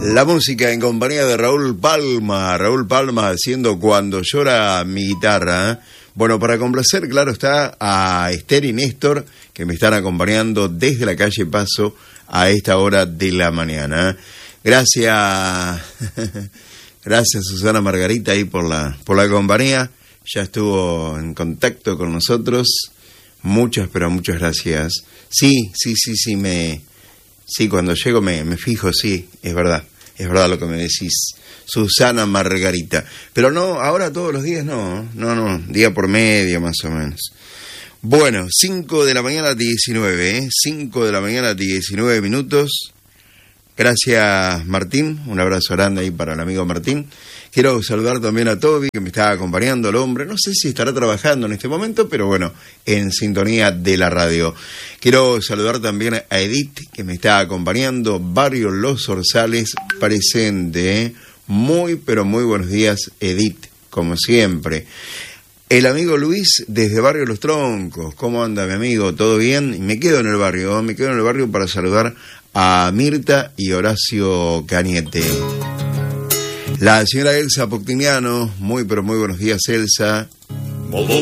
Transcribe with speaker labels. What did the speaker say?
Speaker 1: La música en compañía de Raúl Palma haciendo Cuando llora mi guitarra. Bueno, para complacer, claro está, a Esther y Néstor, que me están acompañando desde la calle Paso a esta hora de la mañana. Gracias, gracias Susana Margarita ahí por la compañía. Ya estuvo en contacto con nosotros. Muchas, pero muchas gracias. Sí, cuando llego me fijo, sí, es verdad lo que me decís, Susana Margarita. Pero no, ahora todos los días no, día por medio más o menos. Bueno, 5 de la mañana 19, 5 de la mañana 19 minutos. Gracias Martín, un abrazo grande ahí para el amigo Martín. Quiero saludar también a Toby, que me está acompañando, el hombre. No sé si estará trabajando en este momento, pero bueno, en sintonía de la radio. Quiero saludar también a Edith, que me está acompañando. Barrio Los Orzales, presente. Muy, pero muy buenos días, Edith, como siempre. El amigo Luis, desde Barrio Los Troncos. ¿Cómo anda, mi amigo? ¿Todo bien? Y me quedo en el barrio para saludar a Mirta y Horacio Cañete. La señora Elsa Poctiniano, muy pero muy buenos días, Elsa.